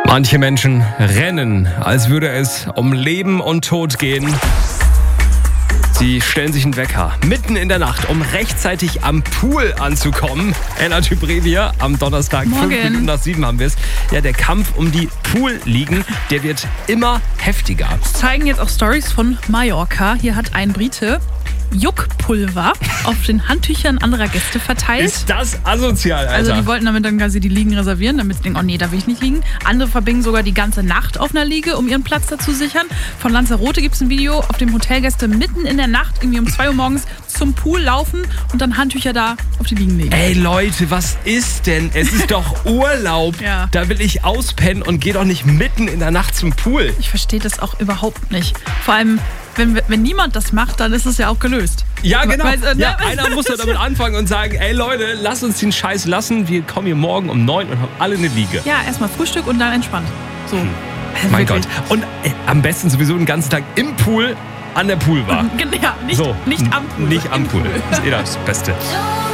Manche Menschen rennen, als würde es um Leben und Tod gehen. Sie stellen sich einen Wecker mitten in der Nacht, um rechtzeitig am Pool anzukommen. Energy Previa am Donnerstag, 5 Minuten nach 7 haben wir es. Ja, der Kampf um die Poolliegen, der wird immer heftiger. Das zeigen jetzt auch Stories von Mallorca. Hier hat ein Brite Juckpulver auf den Handtüchern anderer Gäste verteilt. Ist das asozial, Alter? Also die wollten damit dann quasi die Liegen reservieren, damit sie denken, oh nee, da will ich nicht liegen. Andere verbringen sogar die ganze Nacht auf einer Liege, um ihren Platz dazu sichern. Von Lanzarote gibt es ein Video, auf dem Hotelgäste mitten in der Nacht, irgendwie um 2 Uhr morgens, zum Pool laufen und dann Handtücher da auf die Liegen legen. Ey Leute, was ist denn? Es ist doch Urlaub. Ja. Da will ich auspennen und gehe doch nicht mitten in der Nacht zum Pool. Ich verstehe das auch überhaupt nicht. Vor allem, wenn niemand das macht, dann ist es ja auch gelöst. Ja, genau. Ja, einer muss ja damit anfangen und sagen, ey Leute, lasst uns den Scheiß lassen. Wir kommen hier morgen um 9 und haben alle eine Liege. Ja, erstmal Frühstück und dann entspannt. So. Mein Wirklich. Gott. Und am besten sowieso den ganzen Tag im Pool an der Poolbar. Ja, nicht am Pool. Nicht am Pool. Das ist das Beste.